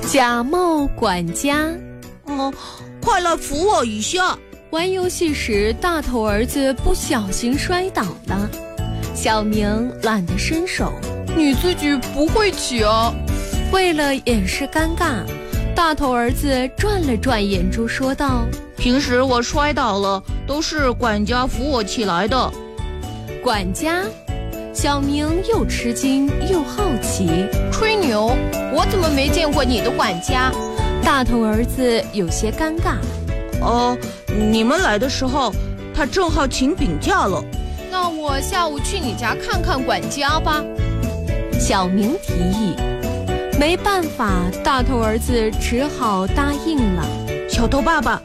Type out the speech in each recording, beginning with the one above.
假冒管家。 快来扶我一下！ 玩游戏时，大头儿子不小心摔倒了，小明懒得伸手。 你自己不会骑啊？ 为了掩饰尴尬，大头儿子转了转眼珠说道： 平时我摔倒了，都是管家扶我起来的。 管家？小明又吃惊又好奇。 吹牛，我怎么没见过你的管家？ 大头儿子有些尴尬。 你们来的时候，他正好请病假了。 那我下午去你家看看管家吧。 小明提议。没办法，大头儿子只好答应了。 小头爸爸，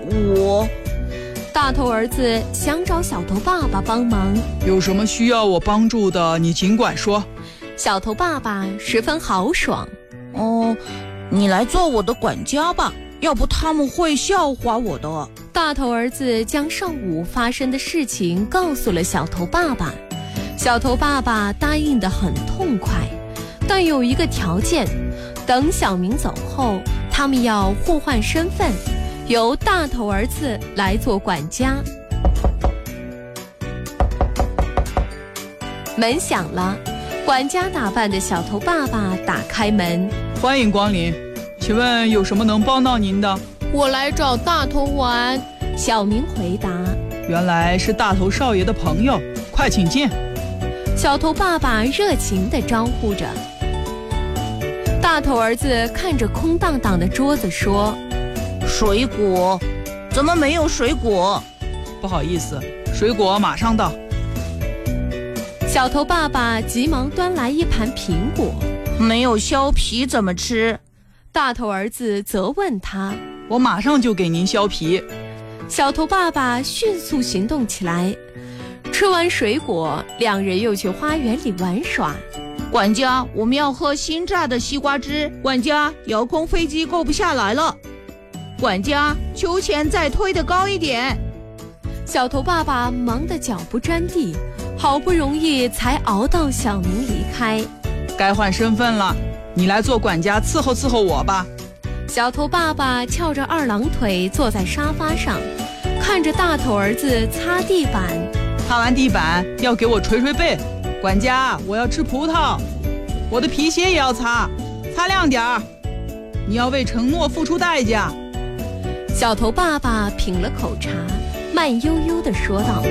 大头儿子想找小头爸爸帮忙。 有什么需要我帮助的，你尽管说。 小头爸爸十分豪爽。 你来做我的管家吧，要不他们会笑话我的。 大头儿子将上午发生的事情告诉了小头爸爸。小头爸爸答应得很痛快，但有一个条件，等小明走后，他们要互换身份，由大头儿子来做管家。门响了，管家打扮的小头爸爸打开门。 欢迎光临，请问有什么能帮到您的？ 我来找大头玩。 小明回答。 原来是大头少爷的朋友，快请进。 小头爸爸热情地招呼着。大头儿子看着空荡荡的桌子说： 水果？怎么没有水果？ 不好意思，水果马上到。 小头爸爸急忙端来一盘苹果。 没有削皮怎么吃？ 大头儿子责问他。 我马上就给您削皮。 小头爸爸迅速行动起来。吃完水果，两人又去花园里玩耍。 管家，我们要喝新榨的西瓜汁。管家，遥控飞机够不下来了。管家，秋千再推得高一点。 小头爸爸忙得脚不沾地，好不容易才熬到小明离开。 该换身份了，你来做管家伺候伺候我吧。 小头爸爸翘着二郎腿坐在沙发上，看着大头儿子擦地板。 擦完地板要给我捶捶背。管家，我要吃葡萄。我的皮鞋也要擦，擦亮点儿。你要为承诺付出代价。 小头爸爸品了口茶，慢悠悠地说道：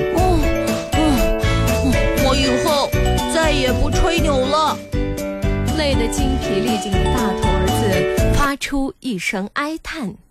我以后再也不吹牛了。 累得精疲力尽的大头儿子发出一声哀叹。